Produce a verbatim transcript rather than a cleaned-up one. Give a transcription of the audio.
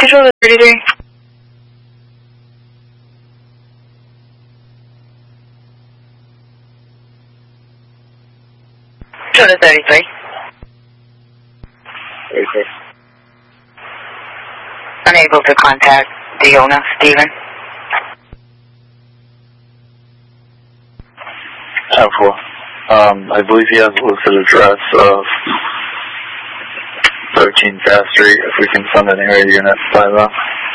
Central to thirty-three. Central to thirty-three. thirty-three. Unable to contact the owner, Stephen. ten four. Um, I believe he has a listed address of thirteen Fast Street. If we can send an area unit by them.